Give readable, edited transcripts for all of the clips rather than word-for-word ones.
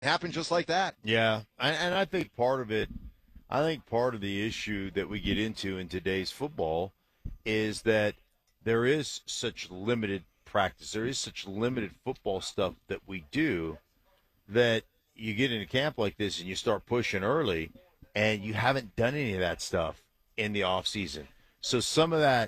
Happened just like that. Yeah, and I think part of it, I think part of the issue that we get into in today's football is that there is such limited practice. There is such limited football stuff that we do that you get in a camp like this and you start pushing early, and you haven't done any of that stuff in the off season. So some of that,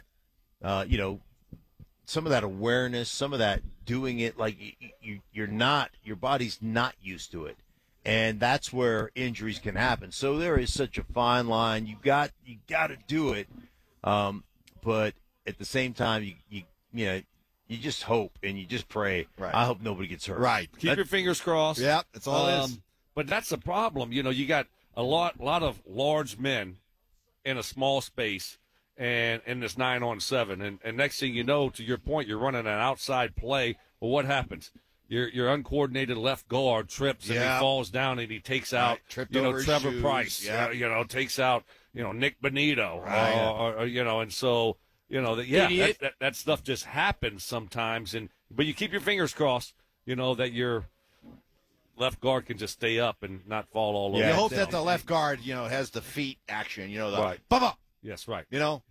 some of that awareness, some of that doing it like you're not, your body's not used to it, and that's where injuries can happen. So there is such a fine line. You got to do it, but at the same time, you just hope and you just pray. Right. I hope nobody gets hurt. Right. Keep your fingers crossed. Yep, that's all it is. But that's the problem. You got a lot of large men in a small space and in this 9-on-7. And next thing you know, to your point, you're running an outside play. Well, what happens? Your uncoordinated left guard trips and he falls down and he takes out, tripped over his Trevor shoes. Price. Yeah. Takes out, Nick Benito. Right. And so, that stuff just happens sometimes. But you keep your fingers crossed, that your left guard can just stay up and not fall all over. You hope down. that the left guard, has the feet action, the Right. Bubba, Yes, right.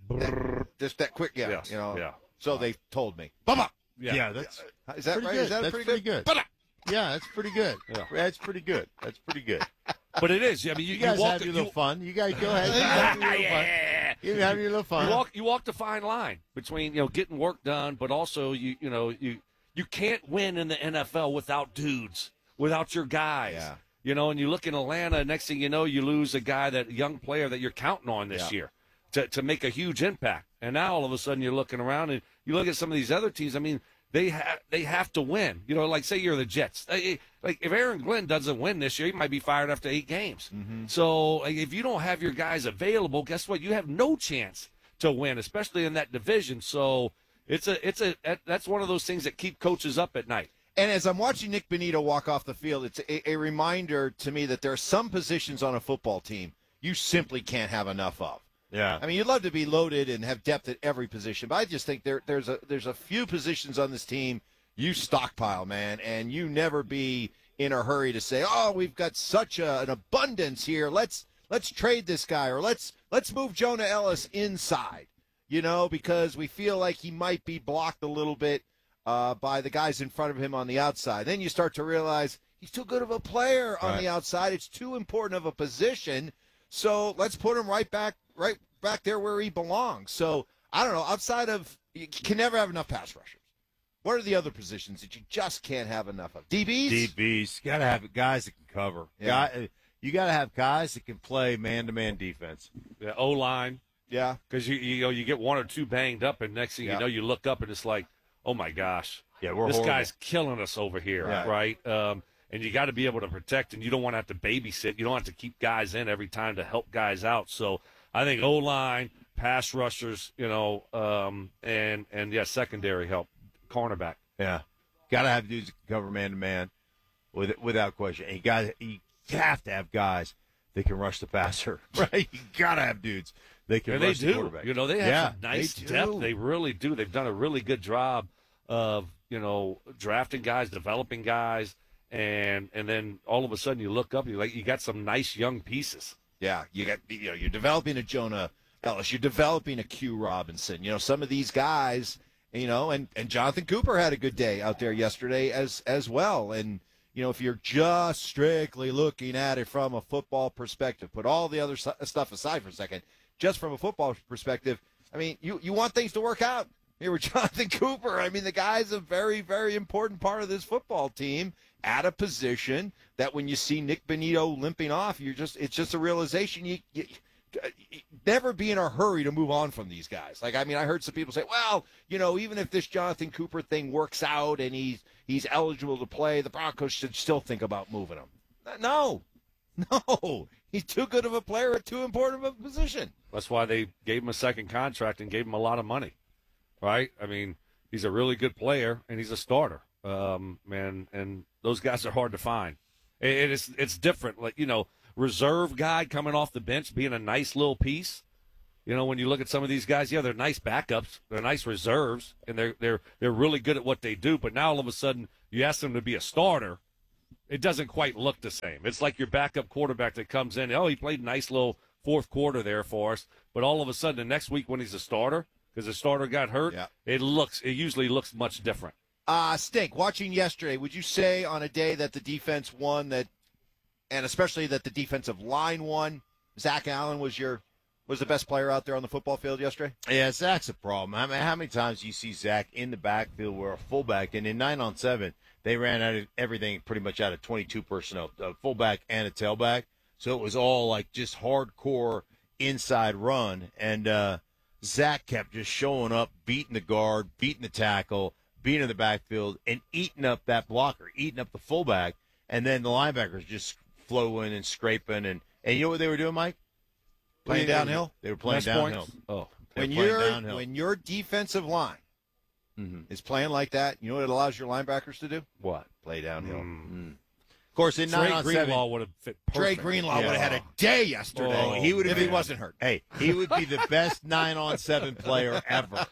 just that quick, Yes, yeah. So they told me, Bubba. Yeah, that's Is that pretty right? good. Is that That's pretty good? Bubba. Yeah, that's pretty good. Yeah. That's pretty good. That's pretty good. But it is. I mean, You guys have your little fun. You guys go ahead. You have your little fun. You have your little fun. You walk the fine line between getting work done, but also you can't win in the NFL without dudes, without your guys. Yeah. And you look in Atlanta. Next thing you know, you lose a young player that you're counting on this year to make a huge impact. And now all of a sudden you're looking around and you look at some of these other teams. I mean, they have to win. Like say you're the Jets. Like if Aaron Glenn doesn't win this year, he might be fired after 8 games. Mm-hmm. So if you don't have your guys available, guess what? You have no chance to win, especially in that division. So that's one of those things that keep coaches up at night. And as I'm watching Nick Benito walk off the field, it's a reminder to me that there are some positions on a football team you simply can't have enough of. Yeah. I mean, you'd love to be loaded and have depth at every position, but I just think there's a few positions on this team you stockpile, man, and you never be in a hurry to say, oh, we've got such an abundance here. Let's trade this guy, or let's move Jonah Ellis inside, because we feel like he might be blocked a little bit by the guys in front of him on the outside. Then you start to realize he's too good of a player on the outside. It's too important of a position, so let's put him right back there where he belongs. So, I don't know, outside of – you can never have enough pass rushers. What are the other positions that you just can't have enough of? DBs? DBs. You got to have guys that can cover. Yeah. You got to have guys that can play man-to-man defense. The O-line. Yeah. Because you get one or two banged up, and next thing you know, you look up and it's like, oh my gosh, we're this horrible. guy's killing us over here, right? And you got to be able to protect, and you don't want to have to babysit. You don't have to keep guys in every time to help guys out. So I think O-line, pass rushers, and secondary help, cornerback. Yeah. Got to have dudes that can cover man-to-man without question. And you have to have guys that can rush the passer, right? You got to have dudes that can rush the quarterback. They have some nice depth. They really do. They've done a really good job of, drafting guys, developing guys, and then all of a sudden you look up and you got some nice young pieces. Yeah, you're developing a Jonah Ellis, you're developing a Q Robinson. Some of these guys, and Jonathan Cooper had a good day out there yesterday as well. And if you're just strictly looking at it from a football perspective, put all the other stuff aside for a second. Just from a football perspective, I mean, you want things to work out. Here with Jonathan Cooper, I mean, the guy's a very, very important part of this football team at a position that when you see Nick Benito limping off, it's just a realization you never be in a hurry to move on from these guys. Like, I mean, I heard some people say, well, even if this Jonathan Cooper thing works out and he's eligible to play, the Broncos should still think about moving him. No, he's too good of a player at too important of a position. That's why they gave him a second contract and gave him a lot of money, right? I mean, he's a really good player and he's a starter, and those guys are hard to find. It's different, like reserve guy coming off the bench being a nice little piece. When you look at some of these guys, they're nice backups, they're nice reserves, and they're really good at what they do. But now all of a sudden, you ask them to be a starter, it doesn't quite look the same. It's like your backup quarterback that comes in. Oh, he played a nice little fourth quarter there for us, but all of a sudden the next week when he's a starter, because the starter got hurt, it usually looks much different. Stink, watching yesterday, would you say on a day that the defense won, that, and especially that the defensive line won, Zach Allen was the best player out there on the football field yesterday? Yeah, Zach's a problem. I mean, how many times do you see Zach in the backfield where a fullback, and in 9-on-7, they ran out of everything pretty much out of 22 personnel, a fullback and a tailback. So it was all like just hardcore inside run. And Zach kept just showing up, beating the guard, beating the tackle, being in the backfield, and eating up that blocker, eating up the fullback. And then the linebackers just flowing and scraping. And you know what they were doing, Mike? Playing downhill? They were playing Less downhill. points? Oh. When your defensive line is playing like that, you know what it allows your linebackers to do? What? Play downhill. Of course, in Trey 9-on-7, Greenlaw would have fit Trey perfect. Greenlaw would have had a day yesterday he would have if been, he wasn't hurt. Hey, he would be the best 9-on-7 player ever.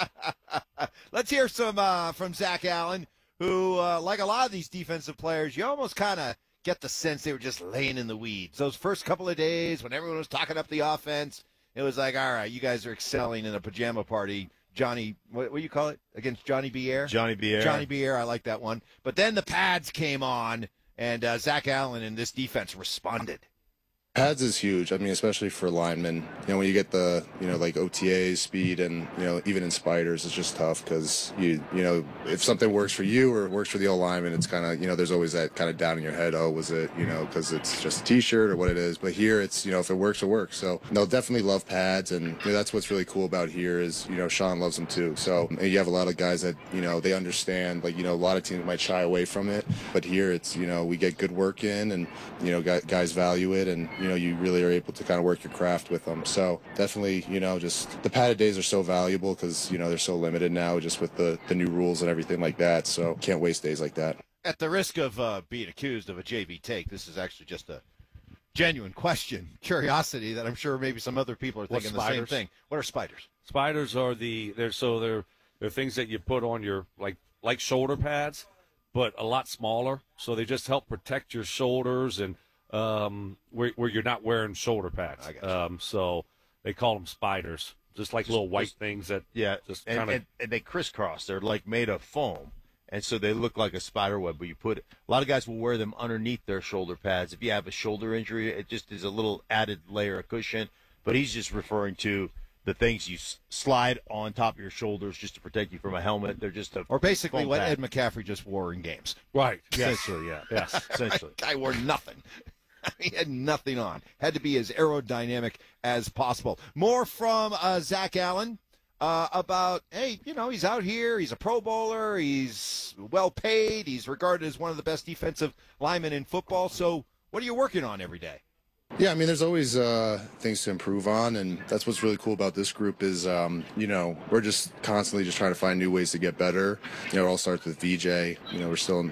Let's hear some from Zach Allen, who, like a lot of these defensive players, you almost kind of get the sense they were just laying in the weeds. Those first couple of days when everyone was talking up the offense, it was like, all right, you guys are excelling in a pajama party. Johnny, what do you call it? Against Johnny Bier? Johnny Bier. Johnny Bier, I like that one. But then the pads came on, and Zach Allen and this defense responded. Pads is huge. I mean, especially for linemen. You know, when you get the, like OTAs, speed, and, even in spiders, it's just tough because, you know, if something works for you or it works for the old lineman, it's kind of, there's always that kind of doubt in your head. Oh, was it, because it's just a T-shirt or what it is. But here it's, if it works, it works. So they'll definitely love pads. And that's what's really cool about here is, Sean loves them too. So you have a lot of guys that, they understand, like, a lot of teams might shy away from it. But here it's, we get good work in and, guys value it. And, you really are able to kind of work your craft with them. So definitely, just the padded days are so valuable because, they're so limited now just with the new rules and everything like that. So can't waste days like that. At the risk of being accused of a JV take, this is actually just a genuine question, curiosity that I'm sure maybe some other people are thinking the same thing. What are spiders? Spiders are they're things that you put on your like shoulder pads, but a lot smaller. So they just help protect your shoulders and where you're not wearing shoulder pads. I got you. So they call them spiders, just like little white things that just kind of and they crisscross. They're like made of foam, and so they look like a spider web. But a lot of guys will wear them underneath their shoulder pads. If you have a shoulder injury, it just is a little added layer of cushion. But he's just referring to the things you slide on top of your shoulders just to protect you from a helmet. They're just or basically what pad. Ed McCaffrey just wore in games. right. Essentially, yeah. Yes. Essentially. Guy wore nothing. He had nothing on. Had to be as aerodynamic as possible. More from Zach Allen about, hey, he's out here. He's a Pro Bowler. He's well paid. He's regarded as one of the best defensive linemen in football. So what are you working on every day? Yeah, I mean, there's always things to improve on, and that's what's really cool about this group is, we're just constantly just trying to find new ways to get better. It all starts with VJ. We're still,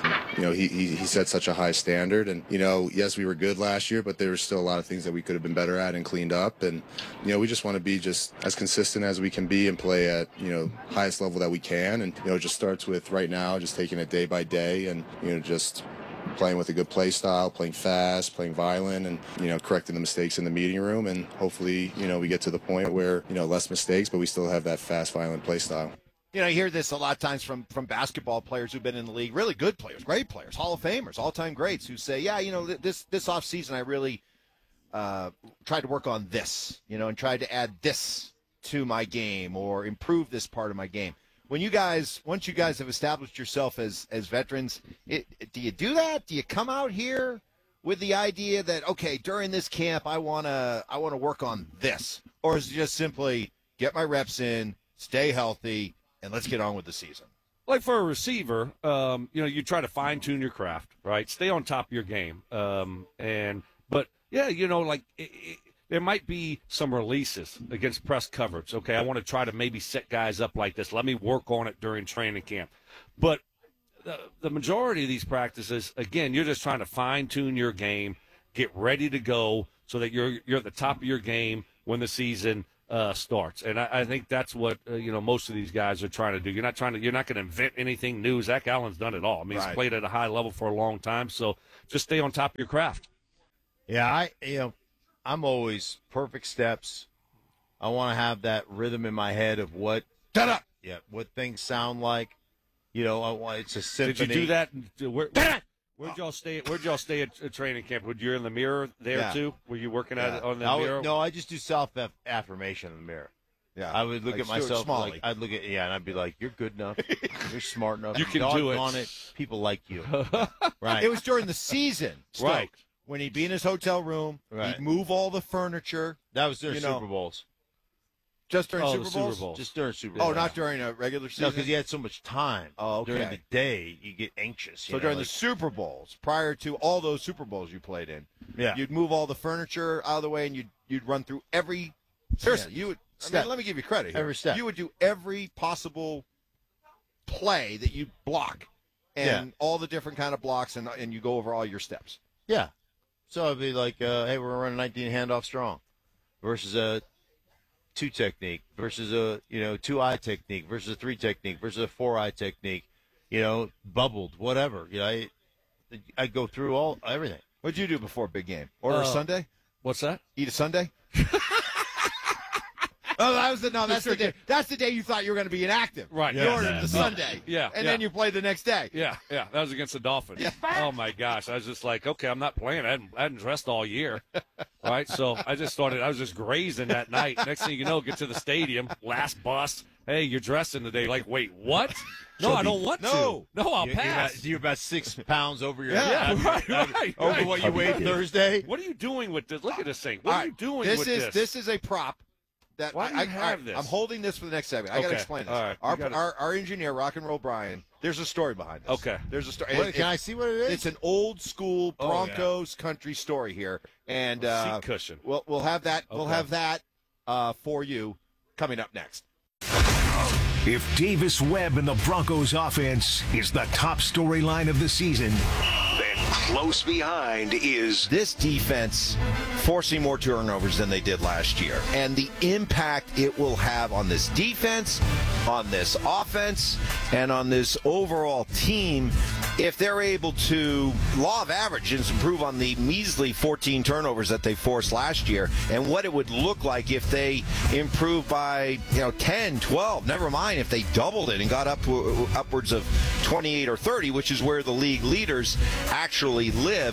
he set such a high standard, and, yes, we were good last year, but there were still a lot of things that we could have been better at and cleaned up, and, we just want to be just as consistent as we can be and play at, highest level that we can, and, it just starts with right now just taking it day by day and, just playing with a good play style, playing fast, playing violent, and, correcting the mistakes in the meeting room. And hopefully, we get to the point where, less mistakes, but we still have that fast, violent play style. I hear this a lot of times from basketball players who've been in the league, really good players, great players, Hall of Famers, all-time greats, who say, yeah, this offseason I really tried to work on this, and tried to add this to my game or improve this part of my game. Once you guys have established yourself as veterans, do you do that? Do you come out here with the idea that, okay, during this camp I wanna work on this, or is it just simply get my reps in, stay healthy, and let's get on with the season? Like for a receiver, you try to fine tune your craft, right? Stay on top of your game, there might be some releases against press coverage. Okay, I want to try to maybe set guys up like this. Let me work on it during training camp. But the majority of these practices, again, you're just trying to fine-tune your game, get ready to go so that you're at the top of your game when the season starts. And I think that's what most of these guys are trying to do. You're not going to invent anything new. Zach Allen's done it all. I mean, he's played at a high level for a long time. So just stay on top of your craft. Yeah, I'm always perfect steps. I want to have that rhythm in my head of what things sound like. It's a symphony. Did you do that? Where'd y'all stay? Where'd y'all stay at training camp? Were you in the mirror there too? Were you working on the mirror? No, I just do self affirmation in the mirror. Yeah, I would look like at myself Smalley. like I'd look at and I'd be like, "You're good enough. You're smart enough. You can do it. On it. People like you." Right. It was during the season, Stokes, Right. when he'd be in his hotel room, Right. he'd move all the furniture. That was during Super Bowls. Just during Oh, Super the Bowls? Super Bowl. Just during Super Bowls. Oh, not during a regular season? No, because you had so much time. Oh, okay. During the day, you get anxious. So during the Super Bowls, prior to all those Super Bowls you played in, Yeah. you'd move all the furniture out of the way and you'd run through every – seriously, you would – Step. let me give you credit here. Every step. You would do every possible play that you block and all the different kind of blocks, and you go over all your steps. Yeah. So it'd be like, hey, we're running 19 handoff strong versus a 2 technique versus a 2-eye technique versus a 3 technique versus a 4-eye technique, bubbled, whatever. I go through everything. What'd you do before a big game? Order a sundae? What's that? Eat a sundae? Oh, that's the day. That's the day you thought you were going to be inactive. Right. You ordered the Sunday. Yeah, And yeah. then you played the next day. Yeah, that was against the Dolphins. Oh my gosh, I was just like, okay, I'm not playing. I hadn't dressed all year, right? So I was just grazing that night. Next thing you know, get to the stadium, last bus. Hey, you're dressing today. Like, wait, what? No, I don't want to. No, I'll pass. You're about 6 pounds over your Yeah. head. Right. Over what you weighed Thursday. What are you doing with this? Look at this thing. What are you doing this with is this? This is a prop. That Why do you have this? I'm holding this for the next segment. I got to Okay. explain this. All right. Our engineer, Rock and Roll Brian, there's a story behind this. Okay. There's a story. Can I see what it is? It's an old school Oh, Broncos country story here, and Seat cushion. We'll have that. We'll Okay. have that for you coming up next. If Davis Webb and the Broncos offense is the top storyline of the season, then close behind is This defense forcing more turnovers than they did last year, and the impact it will have on this defense, on this offense, and on this overall team if they're able to, law of averages, improve on the measly 14 turnovers that they forced last year, and what it would look like if they improve by 10, 12, never mind if they doubled it and got upwards of 28 or 30, which is where the league leaders actually live.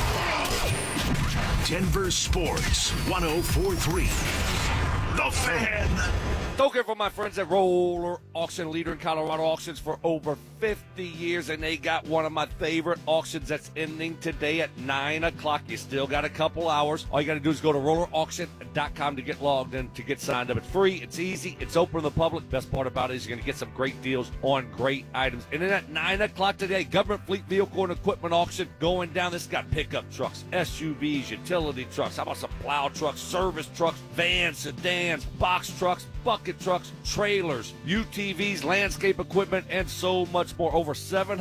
Denver Sports 104.3. The Fan. Token for my friends at Roller Auction, leader in Colorado auctions for over 50 years, and they got one of my favorite auctions that's ending today at 9 o'clock. You still got a couple hours. All you got to do is go to rollerauction.com to get logged in, to get signed up. It's free, it's easy, it's open to the public. Best part about it is you're going to get some great deals on great items. And then at 9 o'clock today, Government Fleet Vehicle and Equipment Auction going down. This has got pickup trucks, SUVs, utility trucks. How about some plow trucks, service trucks, vans, sedans, box trucks, bucket trucks, trailers, UTVs, landscape equipment, and so much more. Over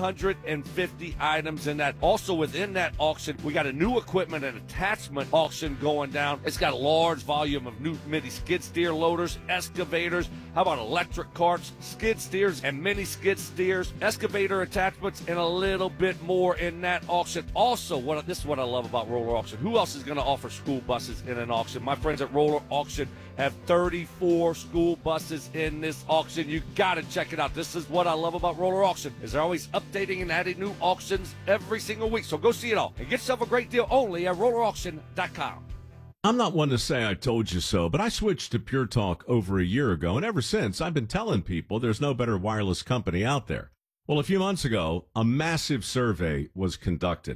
750 items in that. Also within that auction, we got a new equipment and attachment auction going down. It's got a large volume of new mini skid steer loaders, excavators. How about electric carts, skid steers, and mini skid steers, excavator attachments, and a little bit more in that auction. Also, this is what I love about Roller Auction. Who else is going to offer school buses in an auction? My friends at Roller Auction have 34 school buses in this auction. You got to check it out. This is what I love about Roller Auction, is they're always updating and adding new auctions every single week. So go see it all and get yourself a great deal only at rollerauction.com. I'm not one to say I told you so, but I switched to Pure Talk over a year ago, and ever since, I've been telling people there's no better wireless company out there. Well, a few months ago, a massive survey was conducted.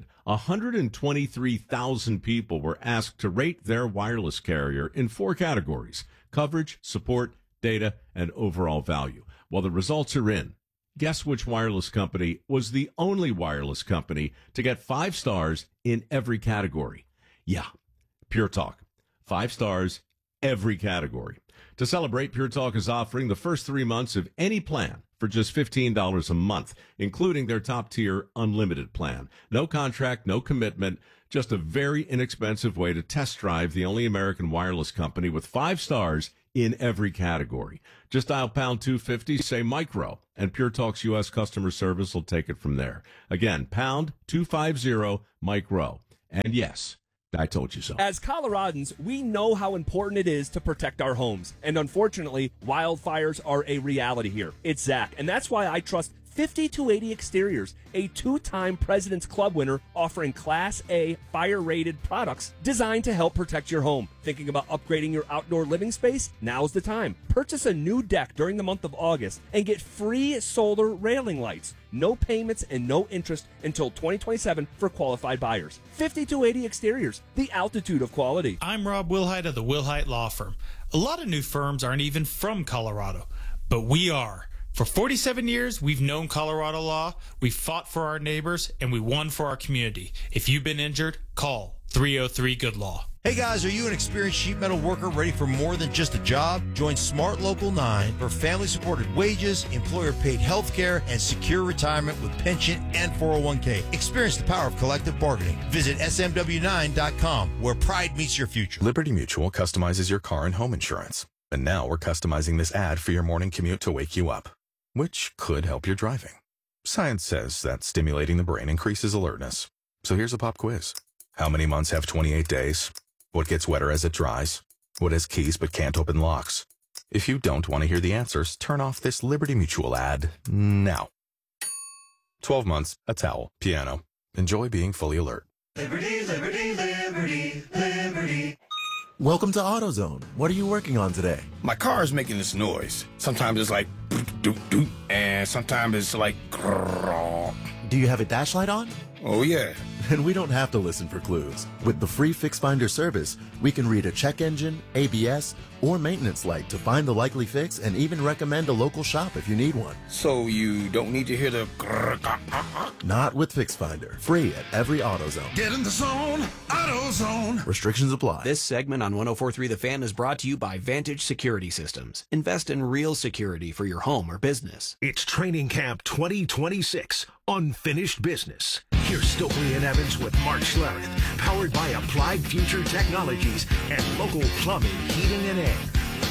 123,000 people were asked to rate their wireless carrier in 4 categories: coverage, support, data, and overall value. Well, the results are in. Guess which wireless company was the only wireless company to get 5 stars in every category? Yeah, Pure Talk. 5 stars, every category. To celebrate, Pure Talk is offering the first 3 months of any plan for just $15 a month, including their top-tier unlimited plan. No contract, no commitment, just a very inexpensive way to test drive the only American wireless company with 5 stars in every category. Just dial pound 250, say micro, and Pure Talk's U.S. customer service will take it from there. Again, pound 250 micro. And yes, I told you so. As Coloradans, we know how important it is to protect our homes. And unfortunately, wildfires are a reality here. It's Zach, and that's why I trust 5280 Exteriors, a 2-time President's Club winner offering Class A fire-rated products designed to help protect your home. Thinking about upgrading your outdoor living space? Now's the time. Purchase a new deck during the month of August and get free solar railing lights. No payments and no interest until 2027 for qualified buyers. 5280 Exteriors, the altitude of quality. I'm Rob Wilhite of the Wilhite Law Firm. A lot of new firms aren't even from Colorado, but we are. For 47 years, we've known Colorado law, we've fought for our neighbors, and we won for our community. If you've been injured, call 303-GOOD-LAW. Hey guys, are you an experienced sheet metal worker ready for more than just a job? Join Smart Local 9 for family-supported wages, employer-paid health care, and secure retirement with pension and 401k. Experience the power of collective bargaining. Visit smw9.com, where pride meets your future. Liberty Mutual customizes your car and home insurance. And now we're customizing this ad for your morning commute to wake you up, which could help your driving. Science says that stimulating the brain increases alertness. So here's a pop quiz. How many months have 28 days? What gets wetter as it dries? What has keys but can't open locks? If you don't want to hear the answers, turn off this Liberty Mutual ad now. 12 months, a towel, piano. Enjoy being fully alert. Liberty, liberty, liberty, liberty. Welcome to AutoZone. What are you working on today? My car is making this noise. Sometimes it's like doop doop, and sometimes it's like grrr. Do you have a dash light on? Oh yeah. Then we don't have to listen for clues. With the free Fix Finder service, we can read a check engine, ABS, or maintenance light to find the likely fix and even recommend a local shop if you need one. So you don't need to hear the grrr. Not with Fix Finder. Free at every AutoZone. Get in the zone, AutoZone. Restrictions apply. This segment on 104.3 The Fan is brought to you by Vantage Security Systems. Invest in real security for your home or business. It's Training Camp 2026, Unfinished Business. Here's Stokely and Evans with Mark Schlereth, powered by Applied Future Technologies and local plumbing, heating, and air.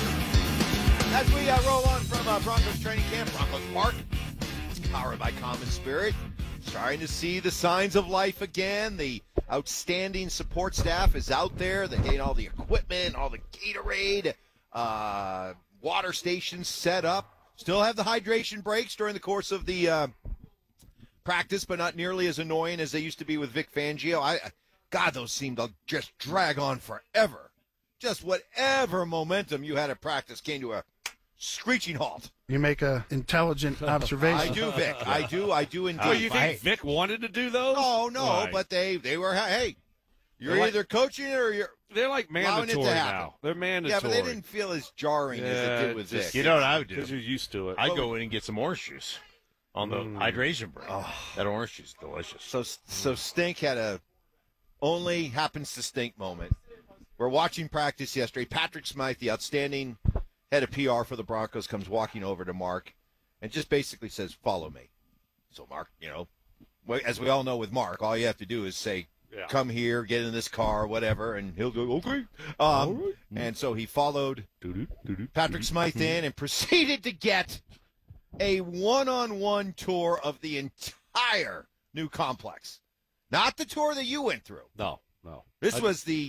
As we roll on from Broncos training camp, Broncos Park, it's powered by Common Spirit. Starting to see the signs of life again. The outstanding support staff is out there. They're getting all the equipment, all the Gatorade, water stations set up. Still have the hydration breaks during the course of the practice, but not nearly as annoying as they used to be with Vic Fangio. God, those seemed to just drag on forever. Just whatever momentum you had at practice came to a screeching halt. You make a intelligent observation. I do, Vic. I do indeed. Oh, you think Vic wanted to do those? Oh, no, Right. but they were, hey, you're They're either coaching it or you're They're like allowing it mandatory to happen. now. They're mandatory. Yeah, but they didn't feel as jarring as it did with Vic. You know what I would do? Because you're used to it. I'd go in and get some orange juice on the hydration break. Oh. That orange juice is delicious. So Stink had a only happens to stink moment. We're watching practice yesterday. Patrick Smythe, the outstanding head of PR for the Broncos, comes walking over to Mark and just basically says, "Follow me." So Mark, as we all know with Mark, all you have to do is say, "Come here, get in this car, whatever," and he'll go, "Okay." And so he followed Patrick Smythe in and proceeded to get a one-on-one tour of the entire new complex. Not the tour that you went through. No. This was the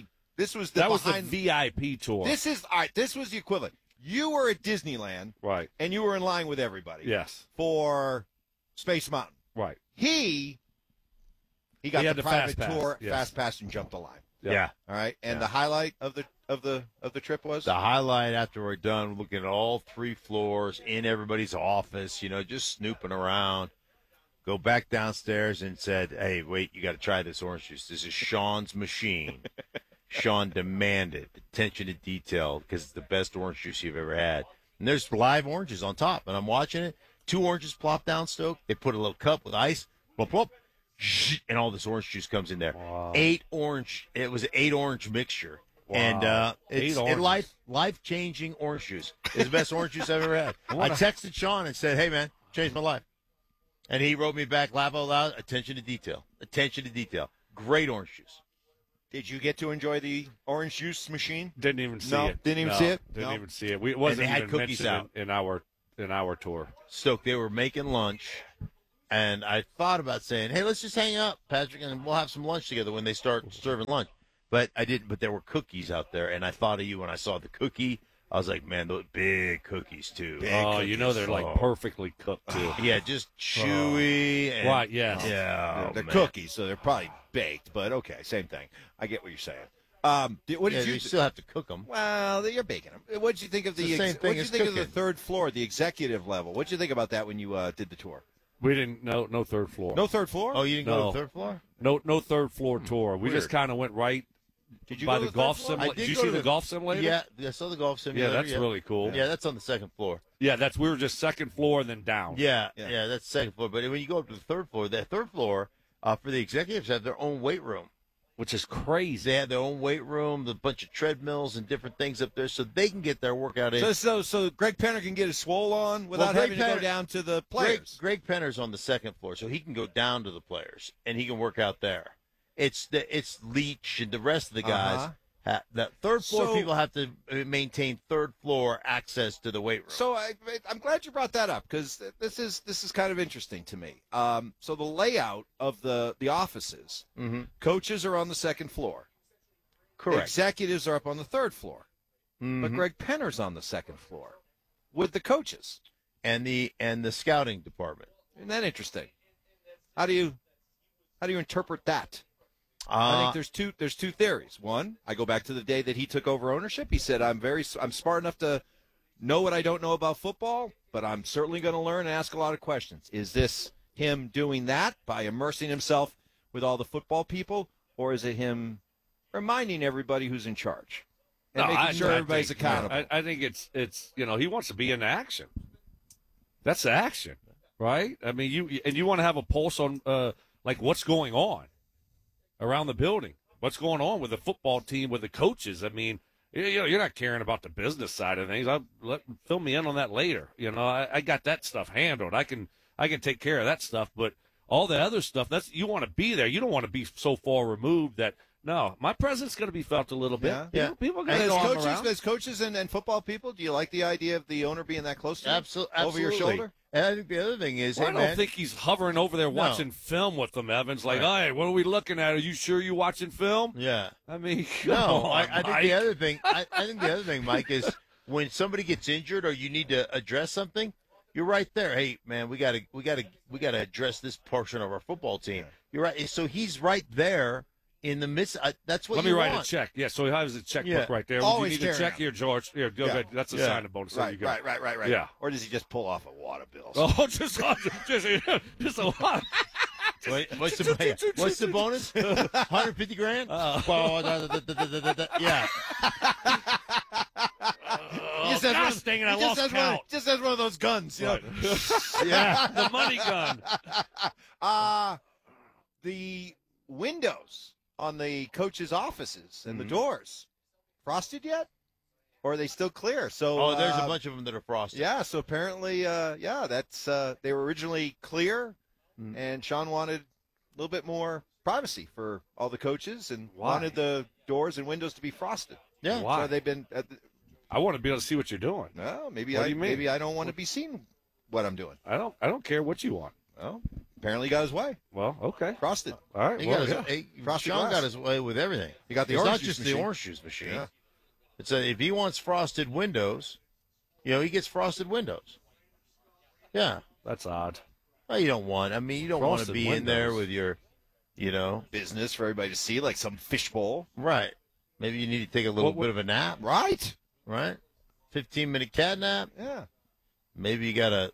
VIP tour. This was the equivalent. You were at Disneyland, right, and you were in line with everybody. Yes, for Space Mountain. Right. He got had the fast private tour, pass. fast pass, and jumped the line. Yeah. All right. And the highlight of the trip was the highlight after we're done looking at all 3 floors in everybody's office. Just snooping around. Go back downstairs and said, "Hey, wait, you got to try this orange juice. This is Sean's machine." Sean demanded attention to detail because it's the best orange juice you've ever had. And there's live oranges on top, and I'm watching it. 2 oranges plop down, Stoke. They put a little cup with ice, plop, plop, and all this orange juice comes in there. Wow. 8 orange. It was an 8 orange mixture. Wow. And it's 8 oranges. life-changing orange juice. It's the best orange juice I've ever had. I texted Sean and said, "Hey, man, changed my life." And he wrote me back, laugh out loud, attention to detail. Attention to detail. Great orange juice. Did you get to enjoy the orange juice machine? Didn't even see No, it. didn't even No, see it? Didn't No. even see it. It wasn't they had even cookies mentioned out. in our tour. Stoke, they were making lunch, and I thought about saying, "Hey, let's just hang out, Patrick, and we'll have some lunch together when they start serving lunch." But I didn't. But there were cookies out there, and I thought of you when I saw the cookie. I was like, "Man, those big cookies too." You know they're like perfectly cooked too. Yeah, just chewy. And, Right, yes. Yeah, they're man. cookies, so they're probably baked, but okay, same thing. I get what you're saying. What did Yeah, you you still have to cook them. Well, you're baking them. What did you think of It's the same thing What did you as think of the cooking. third floor, the executive level? What did you think about that when you did the tour? We didn't. No third floor. No third floor? Oh, you didn't go No. to the third floor? No third floor tour. We just Weird. kind of went right. Did you by go to the the third golf floor? simulator? I Did you go see to the golf simulator? Yeah, I saw the golf simulator. Yeah, that's really cool. Yeah, that's on the second floor. Yeah, we were just second floor and then down. Yeah, that's second floor. But when you go up to the third floor, for the executives have their own weight room, which is crazy. They have their own weight room, a bunch of treadmills and different things up there, so they can get their workout in. So Greg Penner can get his swole on without Greg having to go Penner- down to the players. Greg Penner's on the second floor, so he can go down to the players and he can work out there. It's Leach and the rest of the guys. That third floor So- people have to maintain third floor access to the weight room. So I'm glad you brought that up because this is kind of interesting to me. So the layout of the offices, coaches are on the second floor. Correct. Executives are up on the third floor. But Greg Penner's on the second floor with the coaches and the scouting department. Isn't that interesting? How do you interpret that? I think there's two theories. One, I go back to the day that he took over ownership. He said, I'm smart enough to know what I don't know about football, but I'm certainly going to learn and ask a lot of questions. Is this him doing that by immersing himself with all the football people, or is it him reminding everybody who's in charge and making sure everybody's accountable? I think it's he wants to be in action. That's the action, right? I mean, you want to have a pulse on like what's going on around the building, what's going on with the football team, with the coaches. I mean, you're not caring about the business side of things. Fill me in on that later. I got that stuff handled. I can take care of that stuff, but all the other stuff, you want to be there. You don't want to be so far removed that, no, my presence going to be felt a little bit. Yeah. People are going to know I'm around. As coaches and football people, do you like the idea of the owner being that close to you? Absolutely. Over your shoulder? And I think the other thing is, Well, I don't think he's hovering over there No. watching film with them, Evans. Like, Right. hey, what are we looking at? Are you sure you're watching film? Yeah. I mean, come No, on, I think Mike. the other thing. I think the other thing, Mike, is when somebody gets injured or you need to address something, you're right there. Hey, man, we gotta address this portion of our football team. You're right. So he's right there in the midst. That's what. Let me you write want. a check. Yeah, so he has a checkbook Yeah. right there. Always you need a carrying check them. here, George. Here, go ahead. That's a sign-in bonus. There you go. Right. Yeah. Or does he just pull off a water bill? Oh, just a lot. What's the bonus? 150 grand? Yeah. Gosh dang it, I lost count. Just has one of those guns. You know? Yeah, the money gun. The windows on the coaches' offices and the Mm-hmm. doors frosted yet, or are they still clear? So Oh, there's a bunch of them that are frosted. Yeah, so apparently, that's they were originally clear, and Sean wanted a little bit more privacy for all the coaches and wanted the doors and windows to be frosted. Yeah, why? So they've been. I want to be able to see what you're doing. No, maybe What do you mean? maybe I don't want to be seen what I'm doing. I don't care what you want. Well, apparently he got his way. Well, okay. Frosted. All right. He well, got yeah. Frosted Sean glass. got his way with everything. He got the it's orange not juice just machine. the orange juice machine. Yeah. It's if he wants frosted windows, he gets frosted windows. Yeah. That's odd. Well, you don't want. I mean, you don't want to Frosted be in there windows. with your, Business for everybody to see, like some fishbowl. right. Maybe you need to take a little bit of a nap, Right. right? 15-minute cat nap. Yeah. Maybe you got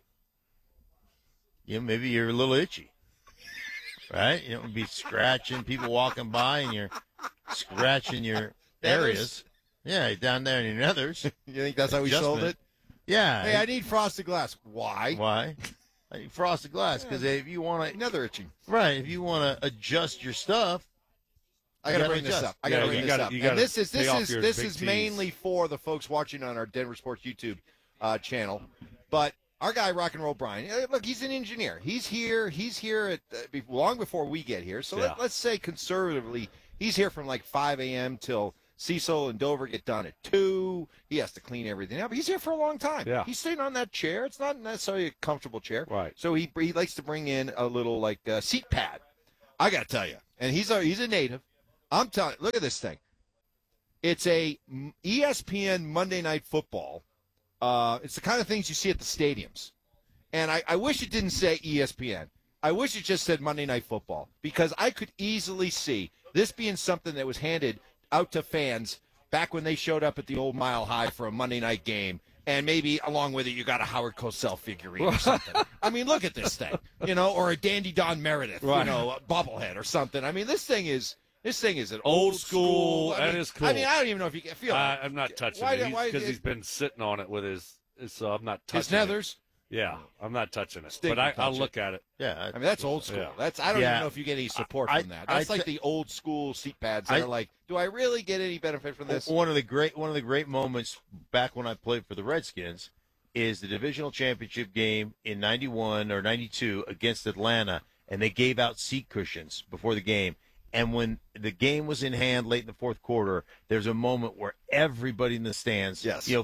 maybe you're a little itchy, right? You don't be scratching people walking by and you're scratching your areas. Yeah, down there in your nethers. You think that's how we sold Adjustment. it? Yeah. Hey, I need frosted glass. Why? Why? I need frosted glass because if you want to, Another itching. right? If you want to adjust your stuff, I got to gotta bring this adjust. up. I got to Yeah, bring you this gotta- up. you And gotta this pay off is your this big is T's. mainly for the folks watching on our Denver Sports YouTube channel. But our guy, Rock and Roll Brian, look, he's an engineer. He's here. He's here at long before we get here. So Yeah. let's say conservatively, He's here from like 5 a.m. till Cecil and Dover get done at 2. He has to clean everything up. He's here for a long time. Yeah. He's sitting on that chair. It's not necessarily a comfortable chair. Right. So he likes to bring in a little like seat pad. I got to tell you, and he's a native. I'm telling you, look at this thing. It's a ESPN Monday Night Football. It's the kind of things you see at the stadiums. And I wish it didn't say ESPN. I wish it just said Monday Night Football, because I could easily see this being something that was handed out to fans back when they showed up at the old Mile High for a Monday night game, and maybe along with it you got a Howard Cosell figurine or something. I mean, look at this thing, or a Dandy Don Meredith, right. A bobblehead or something. I mean, this thing is an old school. I mean, That is cool. I mean, I don't even know if you can feel it. I'm not touching it because he's been sitting on it with his so I'm not touching his nethers. Yeah, I'm not touching it, Stig but I'll touch look at it. Yeah, I mean, that's old school. Yeah. I don't even know if you get any support from that. That's like the old school seat pads that are like, do I really get any benefit from this? One of the great moments back when I played for the Redskins is the divisional championship game in 91 or 92 against Atlanta, and they gave out seat cushions before the game. And when the game was in hand late in the fourth quarter, there's a moment where everybody in the stands,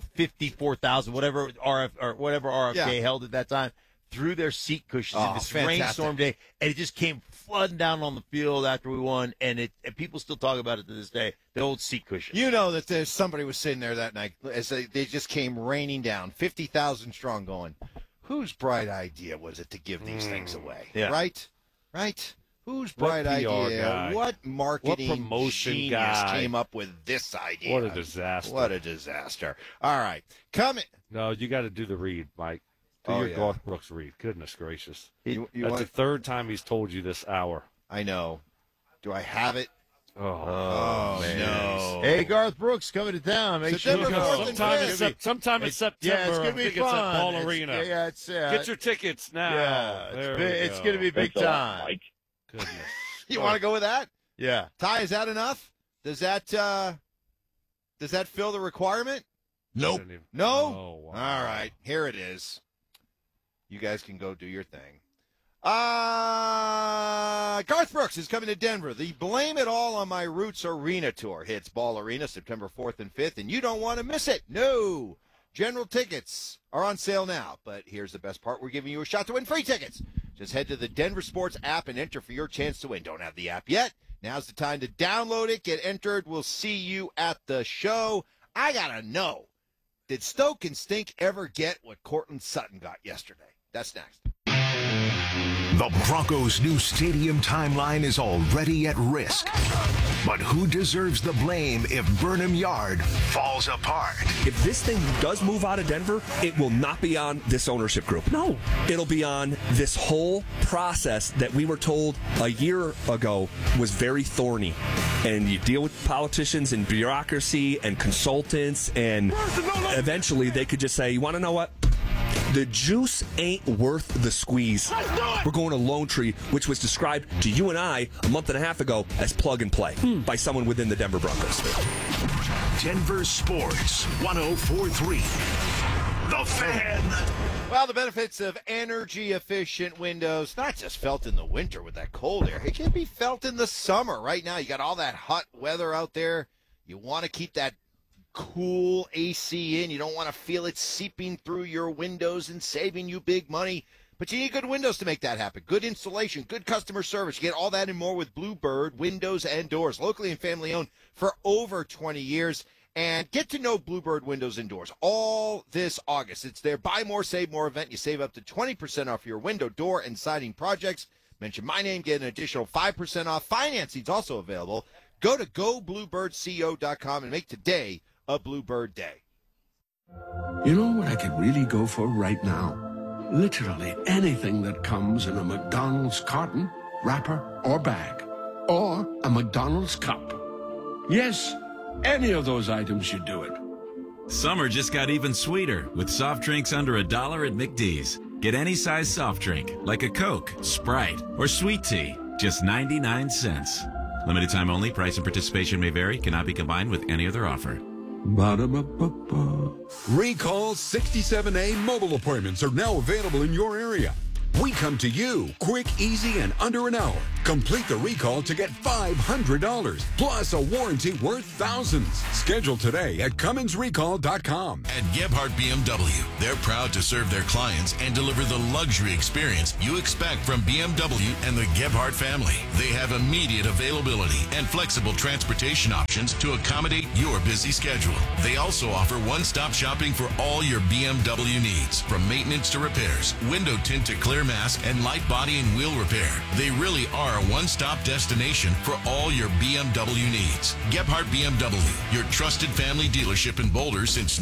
54,000, whatever RFK held at that time, threw their seat cushions in this rainstorm day, and it just came flooding down on the field after we won, and people still talk about it to this day, the old seat cushion. You know that there's somebody was sitting there that night as they just came raining down, 50,000 strong, going, whose bright idea was it to give these things away? Yeah. Right? Whose bright idea? Guy? What marketing what promotion genius guy? came up with this idea? What a disaster. What a disaster. All right. Coming. No, you got to do the read, Mike. Do your Garth Brooks read. Goodness gracious. That's the third time he's told you this hour. I know. Do I have it? Oh man. No. Hey, Garth Brooks coming to town. Make sure September 4th and 5th. Sometime in September. Yeah, it's going to be I think fun. It's at Ball Arena. It's Get your tickets now. Yeah, it's There going to be big time. Mike. Goodness. You want to go with that? Yeah. Ty, is that enough? Does that fill the requirement? Nope. No? Oh, wow. All right. Here it is. You guys can go do your thing. Garth Brooks is coming to Denver. The Blame It All on My Roots Arena Tour hits Ball Arena September 4th and 5th, and you don't want to miss it. No. General tickets are on sale now, but here's the best part. We're giving you a shot to win free tickets. Just head to the Denver Sports app and enter for your chance to win. Don't have the app yet? Now's the time to download it, get entered. We'll see you at the show. I got to know, did Stoke and Stink ever get what Cortland Sutton got yesterday? That's next. The Broncos' new stadium timeline is already at risk. But who deserves the blame if Burnham Yard falls apart? If this thing does move out of Denver, it will not be on this ownership group. No. It'll be on this whole process that we were told a year ago was very thorny. And you deal with politicians and bureaucracy and consultants, and eventually they could just say, you want to know what? The juice ain't worth the squeeze. We're going to Lone Tree, which was described to you and I a month and a half ago as plug and play by someone within the Denver Broncos. Denver Sports 104.3. The Fan. Well, the benefits of energy-efficient windows, not just felt in the winter with that cold air. It can be felt in the summer. Right now, you got all that hot weather out there. You want to keep that cool AC in. You don't want to feel it seeping through your windows and saving you big money. But you need good windows to make that happen. Good installation, good customer service. You get all that and more with Bluebird Windows and Doors, locally and family owned for over 20 years. And get to know Bluebird Windows and Doors all this August. It's their Buy More, Save More event. You save up to 20% off your window, door, and siding projects. Mention my name, get an additional 5% off. Financing is also available. Go to gobluebirdco.com and make today a Bluebird Day. You know what I could really go for right now? Literally anything that comes in a McDonald's carton, wrapper, or bag. Or a McDonald's cup. Yes, any of those items should do it. Summer just got even sweeter with soft drinks under $1 at McD's. Get any size soft drink, like a Coke, Sprite, or sweet tea, just 99 cents. Limited time only. Price and participation may vary. Cannot be combined with any other offer. Ba-da-ba-ba-ba. Recall 67A mobile appointments are now available in your area. We come to you quick, easy, and under an hour. Complete the recall to get $500 plus a warranty worth thousands. Schedule today at CumminsRecall.com. At Gebhardt BMW, they're proud to serve their clients and deliver the luxury experience you expect from BMW and the Gebhardt family. They have immediate availability and flexible transportation options to accommodate your busy schedule. They also offer one-stop shopping for all your BMW needs, from maintenance to repairs, window tint to clear mask, and light body and wheel repair. They really are a one-stop destination for all your BMW needs. Gebhardt BMW, your trusted family dealership in Boulder since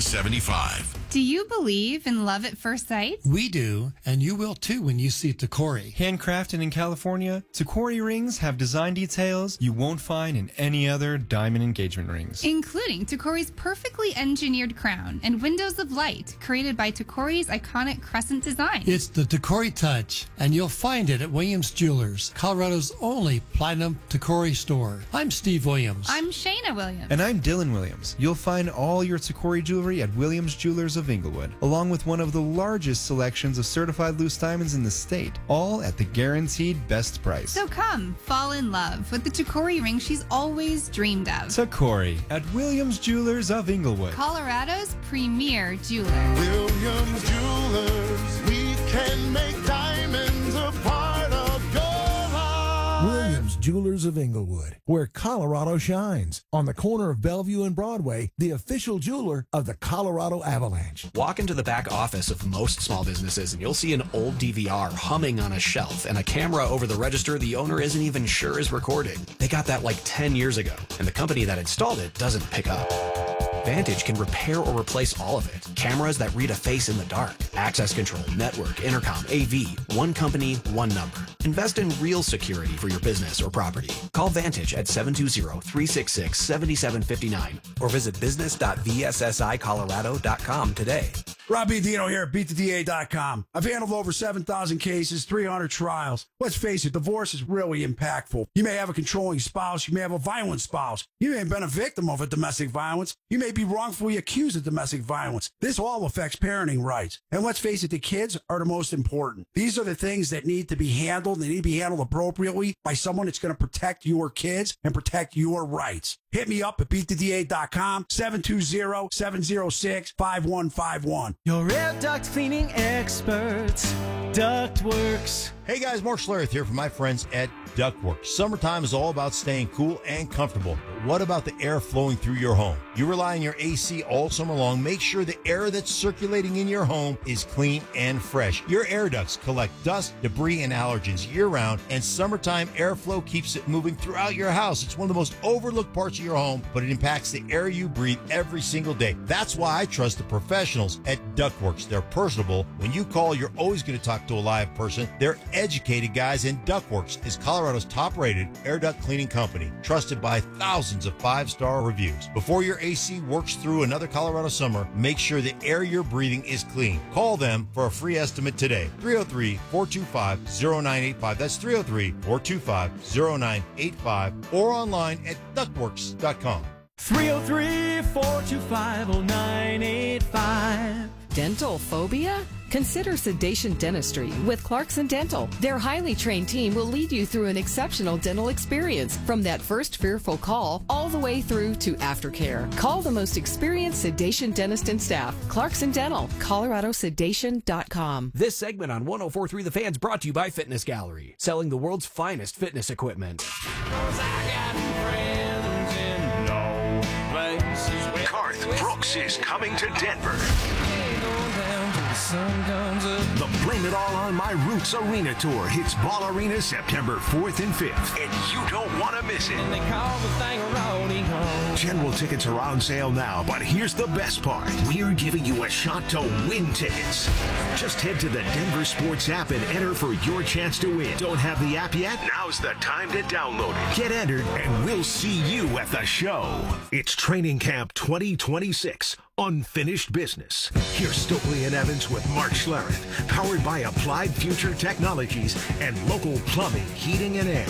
1975. Do you believe in love at first sight? We do, and you will too when you see Tacori. Handcrafted in California, Tacori rings have design details you won't find in any other diamond engagement rings. Including Tacori's perfectly engineered crown and windows of light created by Tacori's iconic crescent design. It's the Tacori touch, and you'll find it at Williams Jewelers, Colorado's only platinum Tacori store. I'm Steve Williams. I'm Shayna Williams. And I'm Dylan Williams. You'll find all your Tacori jewelry at Williams Jewelers of Inglewood, along with one of the largest selections of certified loose diamonds in the state, all at the guaranteed best price. So come, fall in love with the Tacori ring she's always dreamed of. Tacori at Williams Jewelers of Inglewood, Colorado's premier jeweler. Williams Jewelers, we can make diamonds a part of your life. Williams Jewelers of Inglewood, where Colorado shines. On the corner of Bellevue and Broadway, the official jeweler of the Colorado Avalanche. Walk into the back office of most small businesses and you'll see an old DVR humming on a shelf and a camera over the register the owner isn't even sure is recording. They got that like 10 years ago, and the company that installed it doesn't pick up. Vantage can repair or replace all of it. Cameras that read a face in the dark. Access control, network, intercom, AV. One company, one number. Invest in real security for your business or property. Call Vantage at 720-366-7759 or visit business.vssicolorado.com today. Rob Dino here at BeatTheDA.com. I've handled over 7,000 cases, 300 trials. Let's face it, divorce is really impactful. You may have a controlling spouse. You may have a violent spouse. You may have been a victim of a domestic violence. You may be wrongfully accused of domestic violence. This all affects parenting rights. And let's face it, the kids are the most important. These are the things that need to be handled. They need to be handled appropriately by someone that's going to protect your kids and protect your rights. Hit me up at BeatTheDA.com, 720-706-5151. Your air duct cleaning experts, Ductworks. Hey guys, Mark Schlereth here from my friends at Ductworks. Summertime is all about staying cool and comfortable. But what about the air flowing through your home? You rely on your AC all summer long. Make sure the air that's circulating in your home is clean and fresh. Your air ducts collect dust, debris, and allergens year-round, and summertime airflow keeps it moving throughout your house. It's one of the most overlooked parts of your home, but it impacts the air you breathe every single day. That's why I trust the professionals at Ductworks. They're personable. When you call, you're always going to talk to a live person. They're educated guys, and Ductworks is Colorado's top-rated air duct cleaning company, trusted by thousands of 5-star reviews. Before your AC works through another Colorado summer, make sure the air you're breathing is clean. Call them for a free estimate today. 303-425-0985. That's 303-425-0985, or online at ductworks.com. 303-425-0985. Dental phobia? Consider Sedation Dentistry with Clarkson Dental. Their highly trained team will lead you through an exceptional dental experience from that first fearful call all the way through to aftercare. Call the most experienced sedation dentist and staff. Clarkson Dental, ColoradoSedation.com. This segment on 104.3 The Fan's brought to you by Fitness Gallery, selling the world's finest fitness equipment. Garth Brooks is coming to Denver. The Blame It All on My Roots Arena Tour hits Ball Arena September 4th and 5th, and you don't want to miss it. General tickets are on sale now, but here's the best part. We're giving you a shot to win tickets. Just head to the Denver Sports app and enter for your chance to win. Don't have the app yet? Now's the time to download it. Get entered, and we'll see you at the show. It's Training Camp 2026. Unfinished Business. Here's Stokely and Evans with Mark Schlereth, powered by Applied Future Technologies and local plumbing, heating, and air.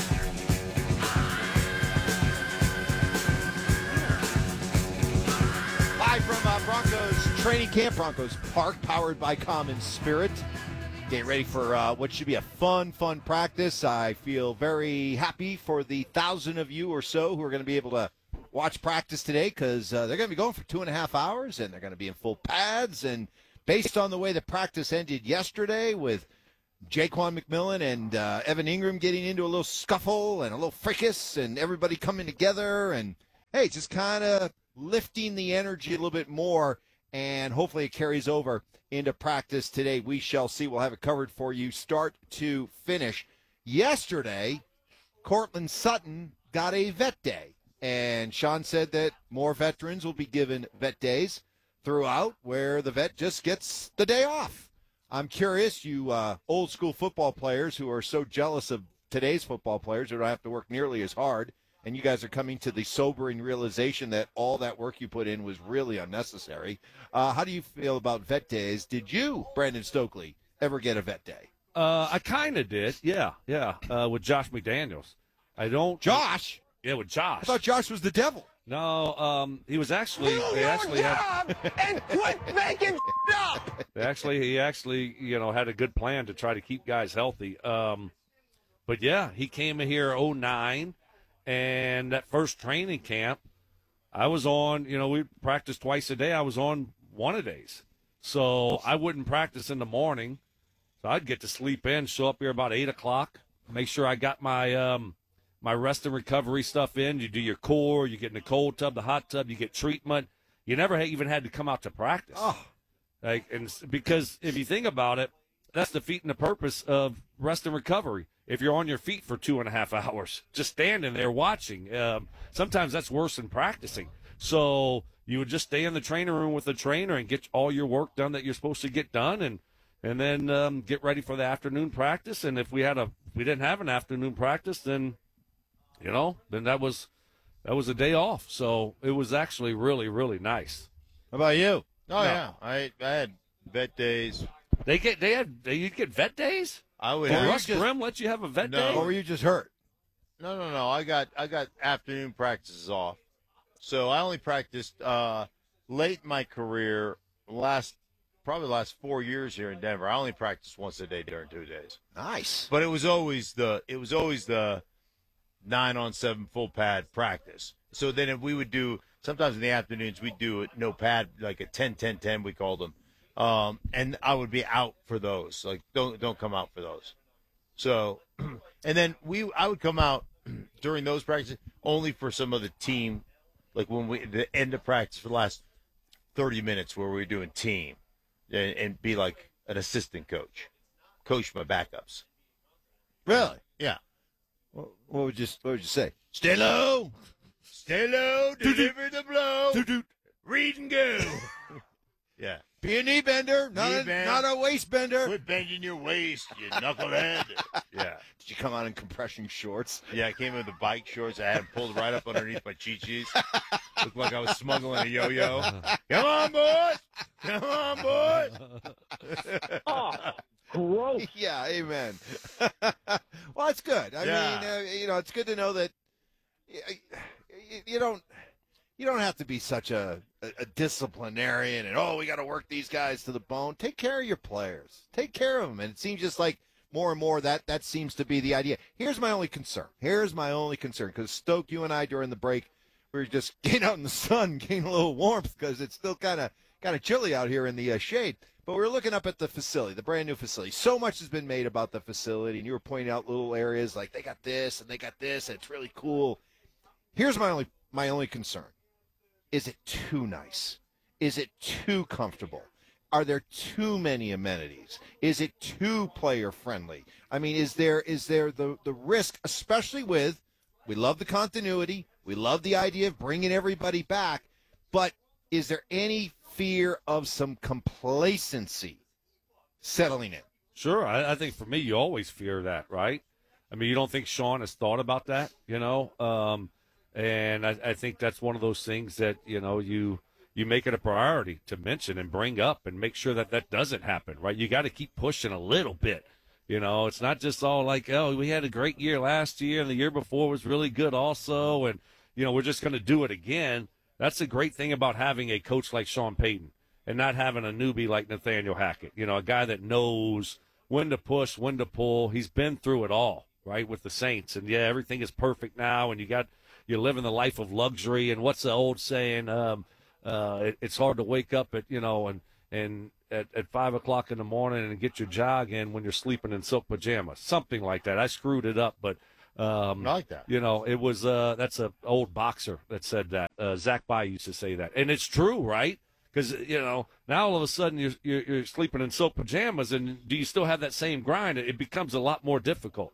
Live from Broncos Training Camp, Broncos Park, powered by Common Spirit. Get ready for what should be a fun practice. I feel very happy for the 1,000 of you or so who are going to be able to watch practice today because they're going to be going for 2.5 hours, and they're going to be in full pads. And based on the way the practice ended yesterday with Jaquan McMillan and Evan Ingram getting into a little scuffle and a little fracas and everybody coming together and, hey, just kind of lifting the energy a little bit more, and hopefully it carries over into practice today. We shall see. We'll have it covered for you start to finish. Yesterday, Cortland Sutton got a vet day, and Sean said that more veterans will be given vet days throughout where the vet just gets the day off. I'm curious, you old school football players who are so jealous of today's football players who don't have to work nearly as hard, and you guys are coming to the sobering realization that all that work you put in was really unnecessary. How do you feel about vet days? Did you, Brandon Stokely, ever get a vet day? I kind of did, yeah, with Josh McDaniels. I don't. Josh? Yeah, with Josh. I thought Josh was the devil. No, he was actually. They actually had. And quit making up. He actually, had a good plan to try to keep guys healthy. But yeah, he came in here 2009. And that first training camp, I was on, we practiced twice a day. I was on one of days. So I wouldn't practice in the morning. So I'd get to sleep in, show up here about 8 o'clock, make sure I got my my rest and recovery stuff in. You do your core, you get in the cold tub, the hot tub, you get treatment. You never even had to come out to practice. Oh. Because if you think about it, that's defeating the purpose of rest and recovery. If you're on your feet for 2.5 hours, just standing there watching, sometimes that's worse than practicing. So you would just stay in the training room with the trainer and get all your work done that you're supposed to get done, and then get ready for the afternoon practice. And if we didn't have an afternoon practice, then then that was a day off. So it was actually really, really nice. How about you? Oh yeah, I had vet days. You'd get vet days? I would. Russ Grimm let you have a vet day? Or were you just hurt? No. I got afternoon practices off. So I only practiced late in my career, probably the last 4 years here in Denver. I only practiced once a day during 2 days. Nice. But it was always the 9-on-7 full pad practice. So then if we would do, sometimes in the afternoons we'd do no pad, like a 10-10-10 we called them. And I would be out for those. Like, don't come out for those. So, and then I would come out during those practices only for some of the team, like the end of practice for the last 30 minutes where we were doing team, and be like an assistant coach my backups. Really? Yeah. What would you say? Stay low, deliver the blow, read and go. Yeah. Be a knee bender, not a waist bender. Quit bending your waist, you knucklehead. Yeah. Did you come out in compression shorts? Yeah, I came in with the bike shorts. I had them pulled right up underneath my chi-chis. Looked like I was smuggling a yo-yo. Come on, boys. Come on, boys. Oh, gross. Yeah, amen. Well, it's good. I mean, it's good to know that you don't have to be such a disciplinarian and, we got to work these guys to the bone. Take care of your players. Take care of them. And it seems just like more and more that seems to be the idea. Here's my only concern. Because Stoke, you and I during the break, we were just getting out in the sun, getting a little warmth because it's still kind of chilly out here in the shade. But we were looking up at the facility, the brand new facility. So much has been made about the facility, and you were pointing out little areas like they got this and they got this, and it's really cool. Here's my only concern. Is it too nice? Is it too comfortable? Are there too many amenities? Is it too player friendly? I mean, is there the risk, especially with, we love the continuity, we love the idea of bringing everybody back, but is there any fear of some complacency settling in? Sure. I think for me, you always fear that, right? I mean, you don't think Sean has thought about that, And I think that's one of those things that, you make it a priority to mention and bring up and make sure that doesn't happen, right? You got to keep pushing a little bit. It's not just all like, we had a great year last year and the year before was really good also. And, we're just going to do it again. That's the great thing about having a coach like Sean Payton and not having a newbie like Nathaniel Hackett, a guy that knows when to push, when to pull. He's been through it all, right, with the Saints. And, yeah, everything is perfect now, and you're living the life of luxury. And what's the old saying? It's hard to wake up at, and at 5 o'clock in the morning and get your jog in when you're sleeping in silk pajamas. Something like that. I screwed it up, but I like that. It was that's an old boxer that said that. Zach Bai used to say that, and it's true, right? Because now all of a sudden you're sleeping in silk pajamas, and do you still have that same grind? It becomes a lot more difficult.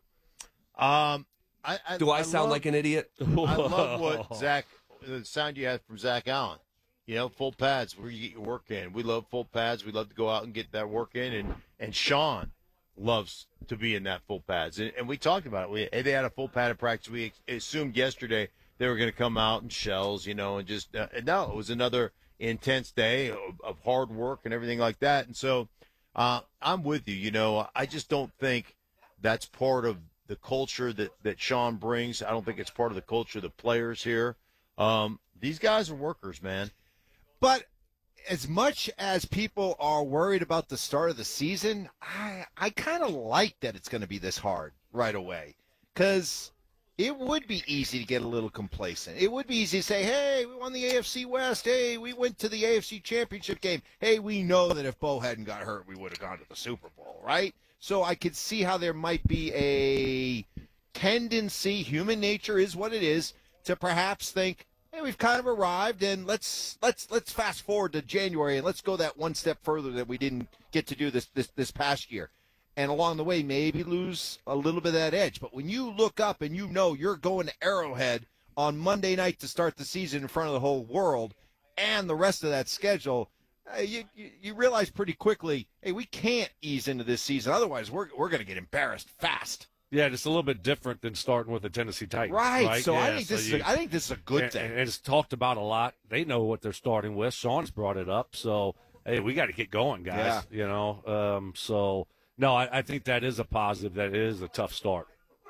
Do I sound like an idiot? I love what the sound you had from Zach Allen. Full pads where you get your work in. We love full pads. We love to go out and get that work in. And Sean loves to be in that full pads. And we talked about it. They had a full padded practice. We assumed yesterday they were going to come out in shells, and just no, it was another intense day of hard work and everything like that. And so I'm with you. I just don't think that's part of the culture that Sean brings. I don't think it's part of the culture of the players here. These guys are workers, man. But as much as people are worried about the start of the season, I kind of like that it's going to be this hard right away, because it would be easy to get a little complacent. It would be easy to say, hey, we won the AFC West. Hey, we went to the AFC Championship game. Hey, we know that if Bo hadn't got hurt, we would have gone to the Super Bowl, right? So I could see how there might be a tendency, human nature is what it is, to perhaps think, hey, we've kind of arrived, and let's fast forward to January, and let's go that one step further that we didn't get to do this past year. And along the way, maybe lose a little bit of that edge. But when you look up and you're going to Arrowhead on Monday night to start the season in front of the whole world and the rest of that schedule, you realize pretty quickly, hey, we can't ease into this season. Otherwise, we're going to get embarrassed fast. Yeah, it's a little bit different than starting with the Tennessee Titans. Right. So yeah, I think this is a good thing. And it's talked about a lot. They know what they're starting with. Sean's brought it up. So, hey, we got to get going, guys. Yeah. So, no, I think that is a positive. That is a tough start.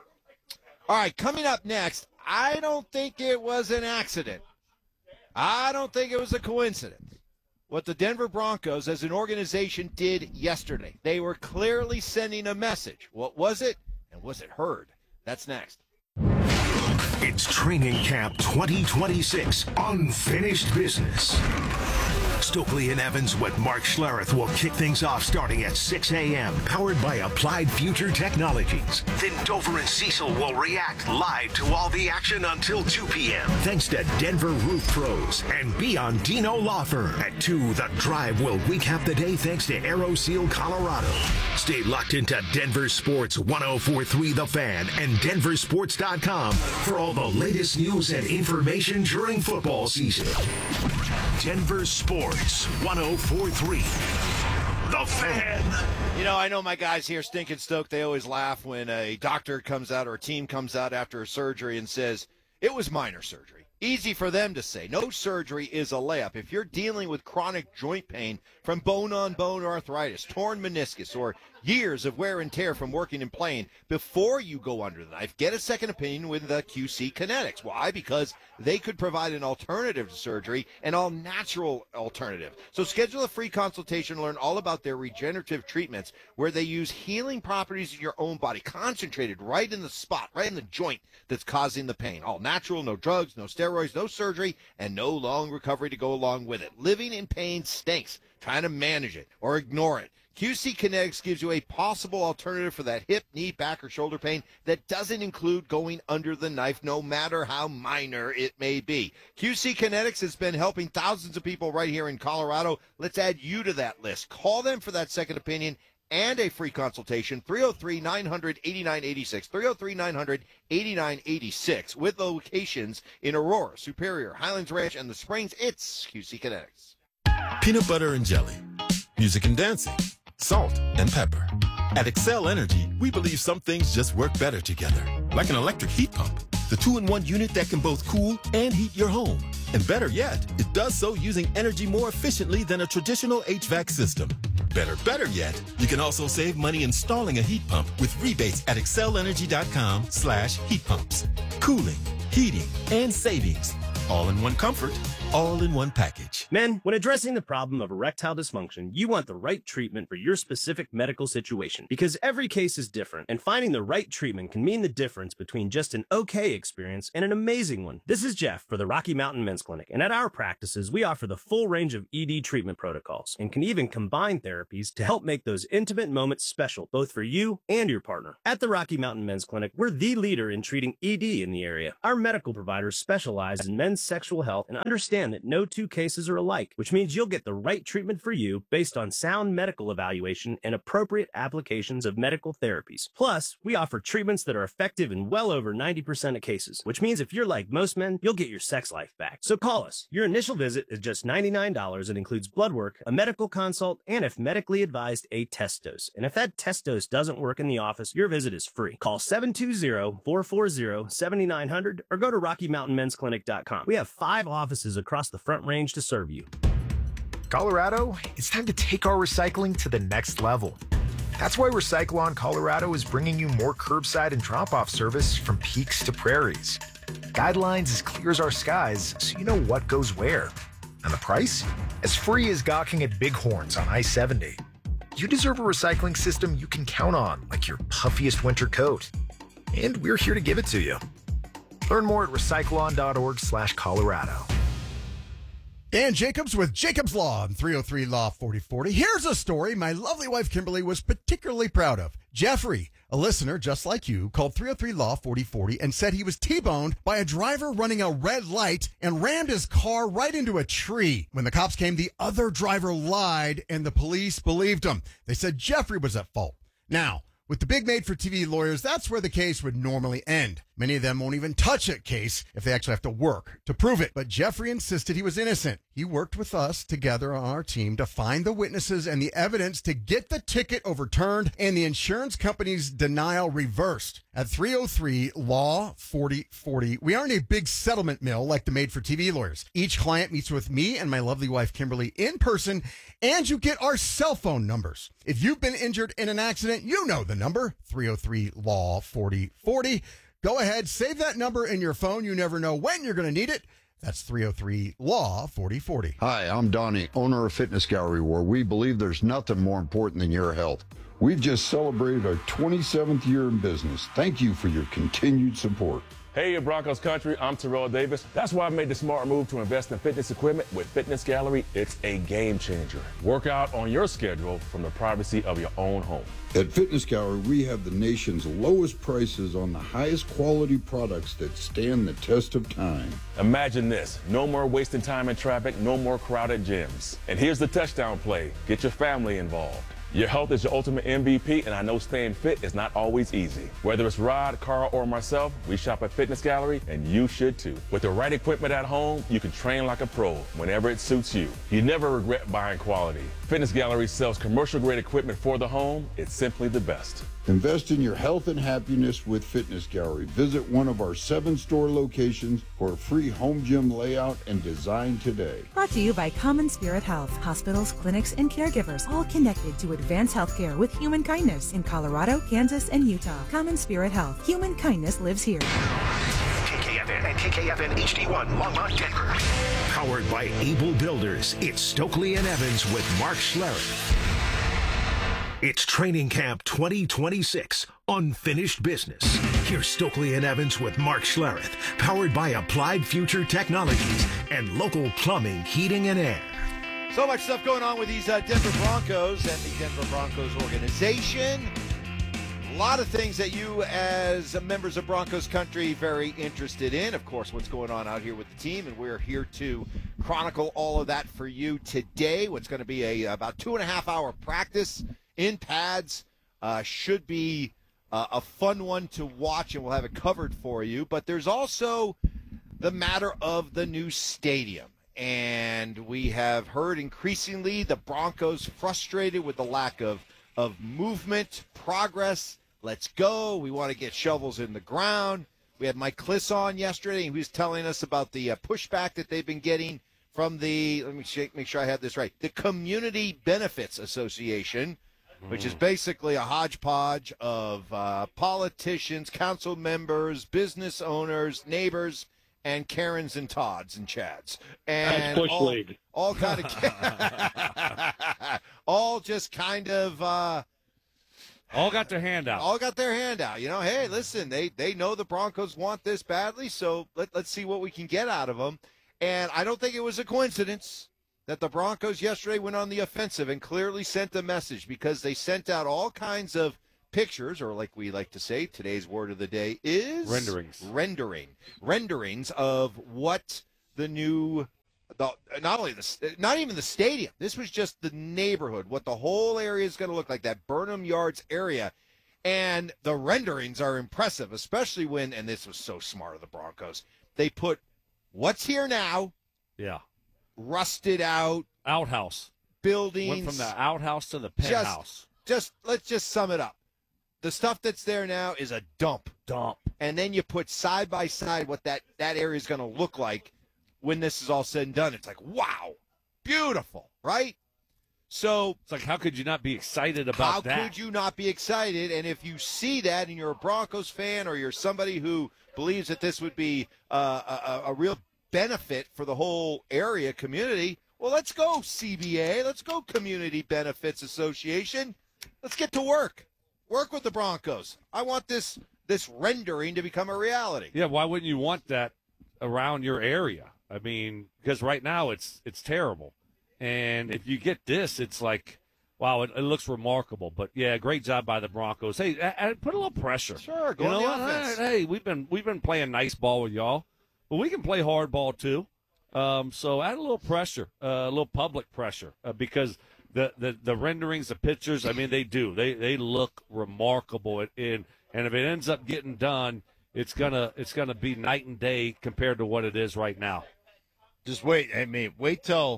All right, coming up next, I don't think it was an accident. I don't think it was a coincidence what the Denver Broncos as an organization did yesterday. They were clearly sending a message. What was it? And was it heard? That's next. It's Training Camp 2026, Unfinished Business. Stokely and Evans with Mark Schlereth will kick things off starting at 6 a.m., powered by Applied Future Technologies. Then Dover and Cecil will react live to all the action until 2 p.m. Thanks to Denver Roof Pros and Biondino Law Firm. At 2, The Drive will recap the day thanks to AeroSeal Colorado. Stay locked into Denver Sports 104.3 The Fan and denversports.com for all the latest news and information during football season. Denver Sports 104.3 The Fan. I know my guys here, Stinkin' Stoke, they always laugh when a doctor comes out or a team comes out after a surgery and says, it was minor surgery. Easy for them to say. No surgery is a layup. If you're dealing with chronic joint pain from bone-on-bone arthritis, torn meniscus, or years of wear and tear from working and playing, before you go under the knife, get a second opinion with the QC Kinetics. Why? Because they could provide an alternative to surgery, an all-natural alternative. So schedule a free consultation to learn all about their regenerative treatments, where they use healing properties in your own body, concentrated right in the spot, right in the joint that's causing the pain. All natural, no drugs, no steroids, no surgery, and no long recovery to go along with it. Living in pain stinks. Trying to manage it or ignore it. QC Kinetics gives you a possible alternative for that hip, knee, back, or shoulder pain that doesn't include going under the knife, no matter how minor it may be. QC Kinetics has been helping thousands of people right here in Colorado. Let's add you to that list. Call them for that second opinion and a free consultation, 303-900-8986, 303-900-8986, with locations in Aurora, Superior, Highlands Ranch, and the Springs. It's QC Kinetics. Peanut butter and jelly, music and dancing, salt and pepper. At Excel Energy, we believe some things just work better together, like an electric heat pump, the 2-in-1 unit that can both cool and heat your home. And better yet, it does so using energy more efficiently than a traditional HVAC system. Better yet, you can also save money installing a heat pump with rebates at excelenergy.com/heat pumps. Cooling, heating, and savings. All in one comfort, all in one package. Men, when addressing the problem of erectile dysfunction, you want the right treatment for your specific medical situation because every case is different, and finding the right treatment can mean the difference between just an okay experience and an amazing one. This is Jeff for the Rocky Mountain Men's Clinic, and at our practices, we offer the full range of ED treatment protocols and can even combine therapies to help make those intimate moments special, both for you and your partner. At the Rocky Mountain Men's Clinic, we're the leader in treating ED in the area. Our medical providers specialize in men's sexual health and understand that no two cases are alike, which means you'll get the right treatment for you based on sound medical evaluation and appropriate applications of medical therapies. Plus, we offer treatments that are effective in well over 90% of cases, which means if you're like most men, you'll get your sex life back. So call us. Your initial visit is just $99 and includes blood work, a medical consult, and if medically advised, a test dose. And if that test dose doesn't work in the office, your visit is free. Call 720-440-7900 or go to RockyMountainMen'sClinic.com. We have 5 offices across the Front Range to serve you. Colorado, it's time to take our recycling to the next level. That's why Recyclon Colorado is bringing you more curbside and drop-off service from peaks to prairies. Guidelines as clear as our skies, so you know what goes where. And the price? As free as gawking at bighorns on I-70. You deserve a recycling system you can count on, like your puffiest winter coat. And we're here to give it to you. Learn more at recyclon.org/Colorado. Dan Jacobs with Jacobs Law on 303 Law 4040. Here's a story my lovely wife Kimberly was particularly proud of. Jeffrey, a listener just like you, called 303 Law 4040 and said he was T-boned by a driver running a red light and rammed his car right into a tree. When the cops came, the other driver lied and the police believed him. They said Jeffrey was at fault. Now, with the big made-for-TV lawyers, that's where the case would normally end. Many of them won't even touch a case if they actually have to work to prove it. But Jeffrey insisted he was innocent. He worked with us together on our team to find the witnesses and the evidence to get the ticket overturned and the insurance company's denial reversed. At 303 Law 4040, we aren't a big settlement mill like the made-for-TV lawyers. Each client meets with me and my lovely wife Kimberly in person, and you get our cell phone numbers. If you've been injured in an accident, you know the number, 303 Law 4040. Go ahead, save that number in your phone. You never know when you're going to need it. That's 303 Law 4040. Hi, I'm Donnie, owner of Fitness Gallery, where we believe there's nothing more important than your health. We've just celebrated our 27th year in business. Thank you for your continued support. Hey, Broncos country, I'm Terrell Davis. That's why I made the smart move to invest in fitness equipment with Fitness Gallery. It's a game changer. Work out on your schedule from the privacy of your own home. At Fitness Gallery, we have the nation's lowest prices on the highest quality products that stand the test of time. Imagine this. No more wasting time in traffic, no more crowded gyms. And here's the touchdown play. Get your family involved. Your health is your ultimate MVP, and I know staying fit is not always easy. Whether it's Rod, Carl, or myself, we shop at Fitness Gallery, and you should too. With the right equipment at home, you can train like a pro whenever it suits you. You never regret buying quality. Fitness Gallery sells commercial-grade equipment for the home. It's simply the best. Invest in your health and happiness with Fitness Gallery. Visit one of our 7 store locations for a free home gym layout and design today. Brought to you by Common Spirit Health. Hospitals, clinics, and caregivers all connected to advanced healthcare with human kindness in Colorado, Kansas, and Utah. Common Spirit Health. Human kindness lives here. KKFN and KKFN HD1 Longmont, Denver. Powered by Able Builders, it's Stokely and Evans with Mark Schlereth. It's Training Camp 2026, Unfinished Business. Here's Stokely and Evans with Mark Schlereth, powered by Applied Future Technologies and local plumbing, heating, and air. So much stuff going on with these Denver Broncos and the Denver Broncos organization. A lot of things that you as members of Broncos country very interested in. Of course, what's going on out here with the team, and we're here to chronicle all of that for you today. What's going to be a about 2.5-hour practice in pads. Should be a fun one to watch, and we'll have it covered for you. But there's also the matter of the new stadium. And we have heard increasingly the Broncos frustrated with the lack of movement, progress. Let's go. We want to get shovels in the ground. We had Mike Kliss on yesterday, and he was telling us about the pushback that they've been getting from the, let me make sure I have this right, the Community Benefits Association, which is basically a hodgepodge of politicians, council members, business owners, neighbors, and Karens and Todds and Chads. And That's Bush League. All kind of all just kind of all got their hand out. All got their hand out. You know, hey, listen, they know the Broncos want this badly, so let's see what we can get out of them. And I don't think it was a coincidence that the Broncos yesterday went on the offensive and clearly sent a message, because they sent out all kinds of pictures, or like we like to say, today's word of the day is renderings of what the new, not even the stadium. This was just the neighborhood, what the whole area is going to look like, that Burnham Yards area. And the renderings are impressive, especially when, and this was so smart of the Broncos, they put what's here now. Yeah. Rusted out. Outhouse. Buildings. Went from the outhouse to the penthouse. Let's just sum it up. The stuff that's there now is a dump. And then you put side by side what that area is going to look like when this is all said and done. It's like, wow, beautiful, right? So it's like, how could you not be excited about that? How could you not be excited? And if you see that and you're a Broncos fan, or you're somebody who believes that this would be a real benefit for the whole area community, well, let's go CBA. Let's go Community Benefits Association. Let's get to work. Work with the Broncos. I want this rendering to become a reality. Yeah, why wouldn't you want that around your area? I mean, because right now it's terrible. And if you get this, it's like, wow, it looks remarkable. But, yeah, great job by the Broncos. Hey, put a little pressure. Sure, go on the offense. Hey, we've been playing nice ball with y'all, but we can play hard ball too. So add a little pressure, a little public pressure, because the renderings, the pictures, I mean, they do. They look remarkable. And if it ends up getting done, it's gonna be night and day compared to what it is right now. Just wait. I mean, wait till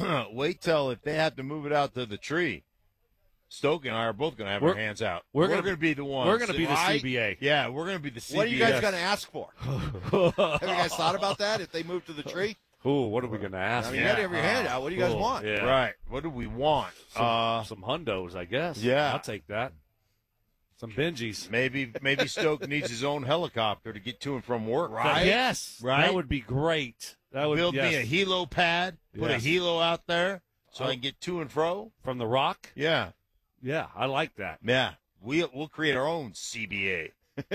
if they have to move it out to the tree. Stoke and I are both going to have our hands out. We're going to be the ones. We're going to be the CBA. Yeah, we're going to be the CBA. What are you guys going to ask for? Have you guys thought about that if they move to the tree? Ooh, what are we going to ask? I mean, you got to have your hand out. What do you guys want? Yeah. Right. What do we want? Some hundos, I guess. Yeah. I'll take that. Some Benjis. Maybe Stoke needs his own helicopter to get to and from work. Right? Yes. Right? That would be great. That would build me a helo pad, put a helo out there so I can get to and fro. From the rock? Yeah. Yeah, I like that. Yeah. We'll create our own CBA.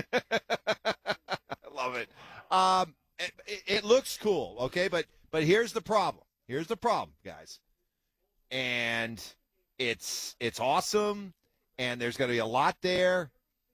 I love it. It looks cool, okay? But here's the problem. Here's the problem, guys. And it's awesome, and there's going to be a lot there,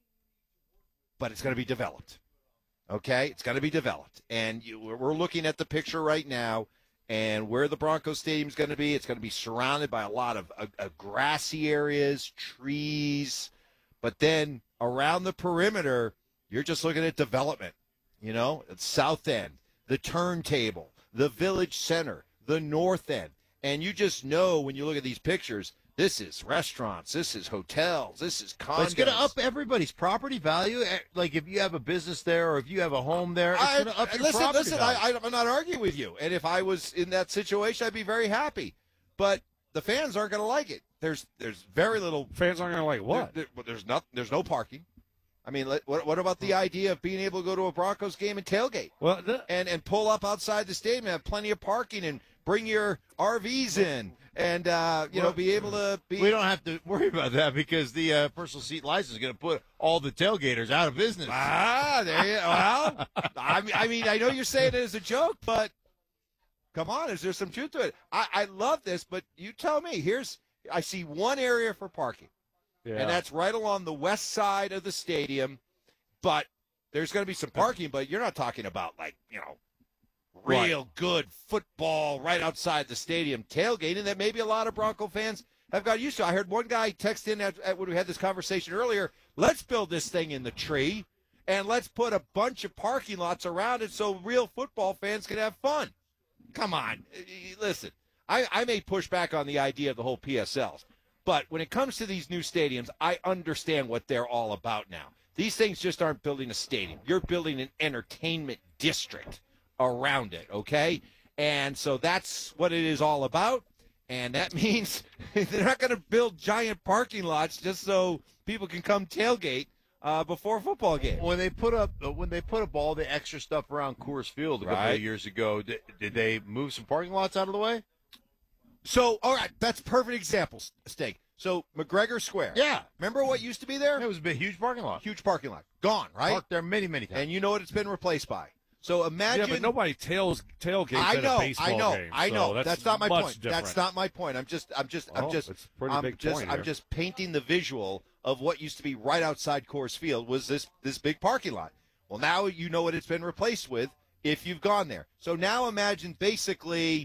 but it's going to be developed. Okay? It's going to be developed. And we're looking at the picture right now, and where the Broncos Stadium is going to be, it's going to be surrounded by a lot of grassy areas, trees, but then around the perimeter, you're just looking at development. You know, it's South End, the Turntable, the Village Center, the North End. And you just know when you look at these pictures, this is restaurants, this is hotels, this is condos. But it's going to up everybody's property value. Like if you have a business there or if you have a home there, it's going to up your property value. I'm not arguing with you. And if I was in that situation, I'd be very happy. But the fans aren't going to like it. There's very little. Fans aren't going to like what? There's no parking. I mean, what about the idea of being able to go to a Broncos game and tailgate? Well, and pull up outside the stadium and have plenty of parking and bring your RVs in and, be able to be. We don't have to worry about that because the personal seat license is going to put all the tailgaters out of business. There you well, I mean, I know you're saying it as a joke, but come on, is there some truth to it? I love this, but you tell me. I see one area for parking. Yeah. And that's right along the west side of the stadium. But there's going to be some parking, but you're not talking about, real good football right outside the stadium tailgating that maybe a lot of Bronco fans have got used to. I heard one guy text in when we had this conversation earlier, let's build this thing in the tree, and let's put a bunch of parking lots around it so real football fans can have fun. Come on. Listen, I may push back on the idea of the whole PSLs. But when it comes to these new stadiums, I understand what they're all about now. These things just aren't building a stadium. You're building an entertainment district around it, okay? And so that's what it is all about. And that means they're not going to build giant parking lots just so people can come tailgate before a football game. When they put up all the extra stuff around Coors Field a couple Right. of years ago, did they move some parking lots out of the way? So, all right, that's perfect example, Steak. So, McGregor Square. Yeah. Remember what used to be there? It was a big, huge parking lot. Huge parking lot. Gone, right? Parked there many, many times. And you know what it's been replaced by? So imagine. Yeah, but nobody tailgates at a baseball game. I know. So that's not my much point. different. That's not my point. It's a pretty big point I'm here. just painting the visual of what used to be right outside Coors Field was this big parking lot. Well, now you know what it's been replaced with if you've gone there. So now imagine basically